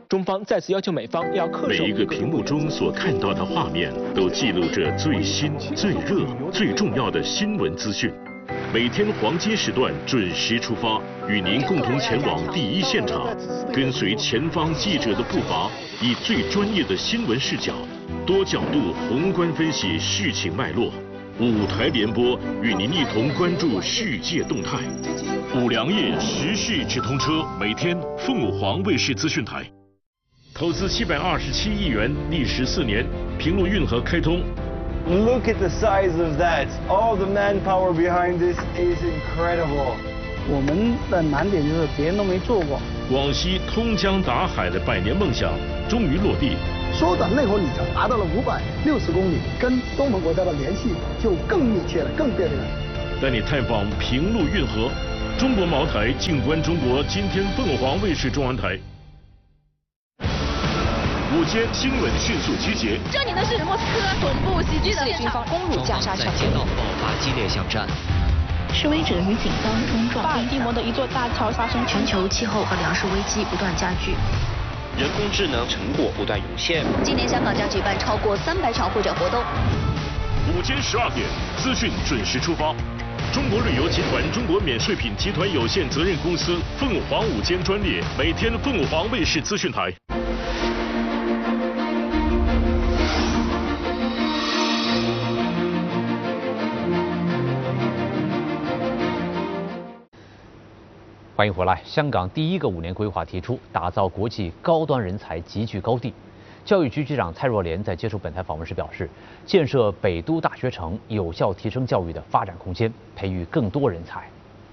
中方再次要求美方要恪守。 每一个屏幕中所看到的画面，都记录着最新、最热、最重要的新闻资讯。每天黄金时段准时出发，与您共同前往第一现场，跟随前方记者的步伐，以最专业的新闻视角、多角度宏观分析事情脉络。5台联播与您一同关注世界动态。5粮液时事直通车，每天凤凰卫视资讯台。投资727亿元，历时4年，平陆运河开通。 Look at the size of that! All the manpower behind this is incredible. 我们的难点就是别人都没做过。 广西通江达海的100年梦想终于落地。 缩短内河里程达到了560公里，跟东盟国家的联系就更密切了，更便利了。 带你探访平陆运河，中国茅台静观中国，今天凤凰卫视中文台。午间新闻迅速集结。 这里呢是莫斯科总部袭击的军方攻入加沙城， 在街道爆发激烈巷战。 示威者与警方冲撞。 巴尔的摩的一座大桥发生全球气候和粮食危机不断加剧。 人工智能成果不断涌现。 今年香港将举办超过300场会展活动。 午间12点，资讯准时出发。中国旅游集团中国免税品集团有限责任公司凤凰午间专列，每天凤凰卫视资讯台。 欢迎回来。香港第一个5年规划提出打造国际高端人才集聚高地。教育局局长蔡若莲在接受本台访问时表示，建设北都大学城有效提升教育的发展空间，培育更多人才。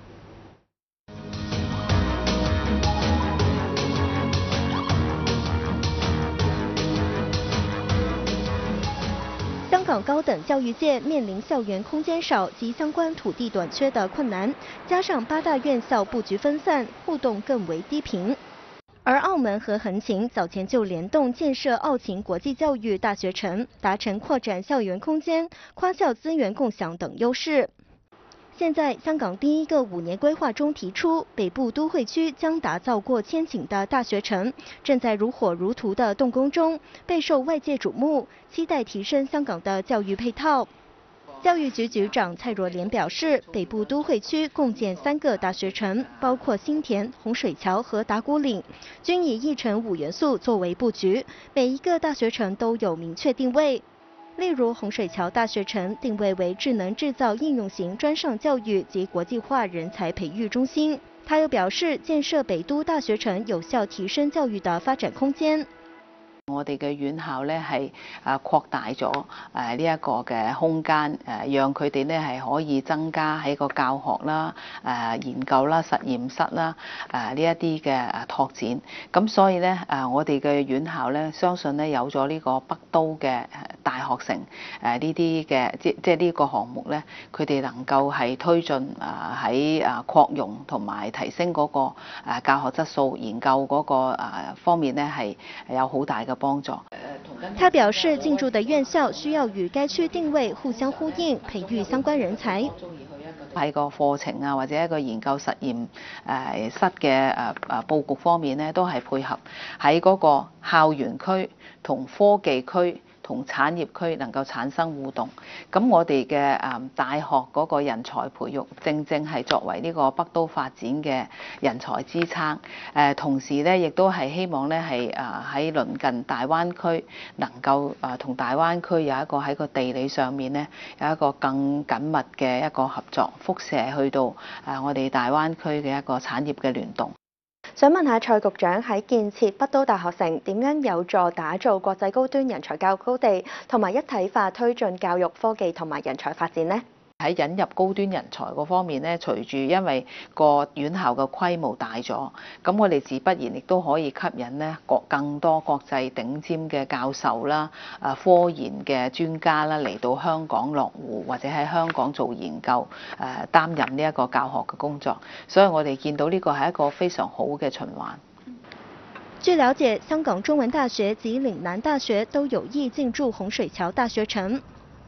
香港高等教育界面临校园空间少及相关土地短缺的困难，加上8大院校布局分散，互动更为低频。而澳门和横琴早前就联动建设澳琴国际教育大学城，达成扩展校园空间、跨校资源共享等优势。现在，香港第一个5年规划中提出，北部都会区将打造过千顷的大学城，正在如火如荼的动工中，备受外界瞩目，期待提升香港的教育配套。教育局局长蔡若莲表示，北部都会区共建3个大学城，包括新田、洪水桥和打鼓岭，均以1城5元素作为布局，每一个大学城都有明确定位。例如，洪水桥大学城定位为智能制造应用型专上教育及国际化人才培育中心。他又表示，建設北都大學城有效提升教育的發展空間。 我哋嘅院校咧係擴大咗呢一個嘅空間，讓佢哋咧係可以增加喺個教學啦、研究啦、實驗室啦呢一啲嘅拓展。咁所以咧我哋嘅院校咧相信咧有咗呢個北都嘅大學城呢啲嘅即係呢個項目咧，佢哋能夠係推進喺擴容同埋提升嗰個教學質素、研究嗰個方面咧係有好大嘅幫助。 他表示，進駐的院校需要與該區定位互相呼應，培育相關人才。 喺個課程啊，或者一個研究實驗室嘅佈局方面咧，都係配合喺嗰個校園區同科技區同產業區能夠產生互動。咁我哋嘅大學嗰個人才培育，正係作為呢個北都發展嘅人才支撐。同時咧，亦都係希望咧係喺鄰近大灣區能夠同大灣區有一個喺個地理上面咧有一個更緊密嘅一個合作，輻射去到我哋大灣區嘅一個產業嘅聯動。 想問下蔡局長喺建設北都大學城點樣有助打造國際高端人才教育高地，同埋一體化推進教育科技同埋人才發展呢？ 喺引入高端人才嗰方面咧，隨住因為個院校嘅規模大咗，咁我哋自不然亦都可以吸引咧更多國際頂尖嘅教授啦、科研嘅專家啦嚟到香港落戶或者喺香港做研究，擔任呢一個教學嘅工作，所以我哋見到呢個係一個非常好嘅循環。 據了解，香港中文大學及嶺南大學都有意進駐洪水橋大學城。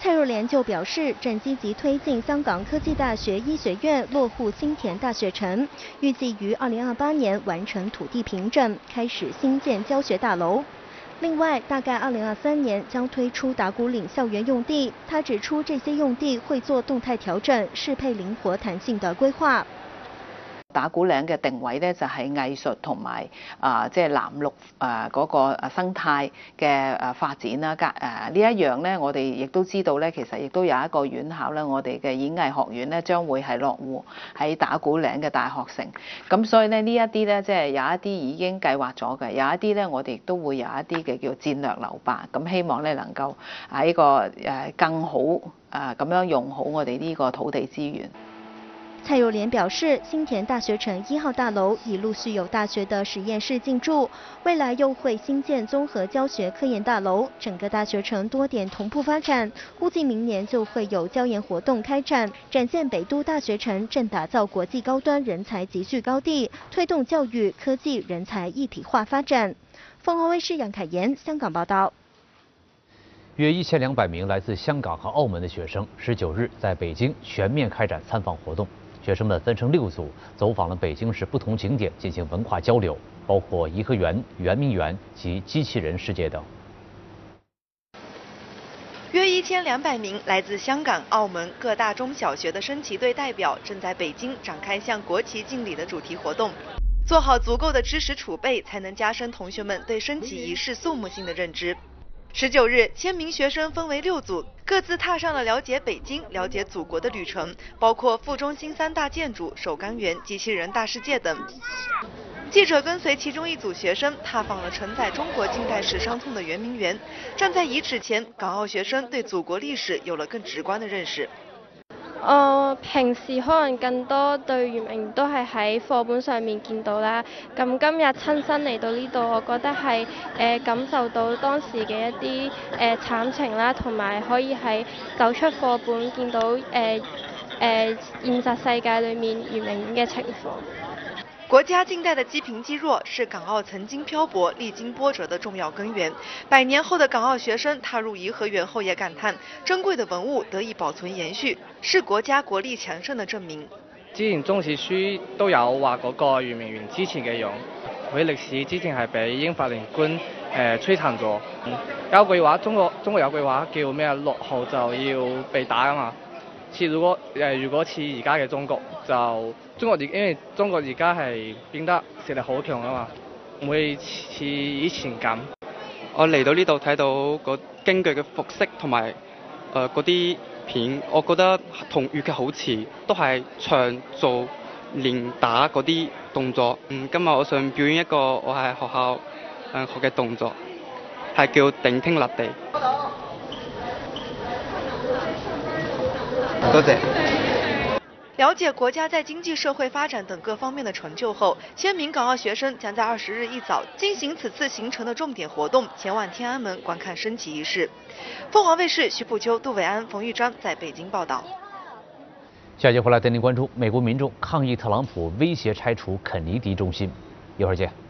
蔡若莲就表示，正积极推进香港科技大学医学院落户新田大学城，预计于2028年完成土地平整，开始新建教学大楼。另外，大概2023年将推出打鼓岭校园用地。他指出，这些用地會做動態調整，適配靈活彈性的規劃。 打鼓嶺嘅定位咧就係藝術同埋即係藍綠嗰個生態嘅發展啦。呢一樣咧，我哋亦都知道咧，其實亦都有一個院校咧，我哋嘅演藝學院咧將會係落戶喺打鼓嶺嘅大學城。咁所以咧呢一啲咧，即係有一啲已經計劃咗嘅，有一啲咧我哋亦都會有一啲嘅叫戰略留白。咁希望咧能夠喺個更好咁樣用好我哋呢個土地資源。 蔡若蓮表示，新田大學城1號大樓已陸續有大學的實驗室進駐，未來又會新建綜合教學科研大樓，整個大學城多點同步發展，估計明年就會有教研活動開展，展現北都大學城正打造國際高端人才集聚高地，推動教育、科技、人才一體化發展。鳳凰衛視楊凱妍香港報道。 約1200名來自香港和澳門的學生19日在北京全面開展參訪活動。學生們分成6組，走訪了北京市不同景點進行文化交流，包括頤和園、圓明園及機器人世界等。 約1200名來自香港、澳門各大中小學的升旗隊代表正在北京展開向國旗敬禮的主題活動。做好足夠的知識儲備，才能加深同學們對升旗儀式肅穆性的認知。19日，1000名學生分為6組，各自踏上了了解北京、了解祖國的旅程，包括副中心3大建築、首鋼園、機器人大世界等。記者跟隨其中一組學生踏訪了承載中國近代史傷痛的圓明園，站在遺址前，港澳學生對祖國歷史有了更直觀的認識。 平時可能更多對圓明都係喺課本上面見到啦，咁今日親身嚟到呢度，我覺得係感受到當時嘅一啲慘情啦，同埋可以係走出課本見到現實世界裏面圓明園嘅情況。 國家近代的積貧積弱是港澳曾經漂泊、歷經波折的重要根源。100年後的港澳學生踏入頤和園後，也感嘆珍貴的文物得以保存延續，是國家國力強盛的證明。 之前中史書都有話嗰個圓明園之前嘅樣，佢歷史之前係俾英法聯軍摧殘咗。有句話，中國有句話叫咩啊？落後就要被打啊嘛。如果似而家嘅中國，因為中國而家係變得實力好強啊嘛，唔會似以前咁。 我嚟到呢度睇到個京劇嘅服飾同埋嗰啲片，我覺得同粵劇好似，都係唱做練打嗰啲動作。今日我想表演一個我喺學校學嘅動作，係叫頂天立地。多謝。 了解國家在經濟社會發展等各方面的成就後，1000名港澳學生將在20日一早進行此次行程的重點活動，前往天安門觀看升旗儀式。鳳凰衛視徐步秋、杜偉安、馮玉章在北京報道。 下節回來帶您關注美國民眾抗議特朗普威脅拆除肯尼迪中心，一會兒見。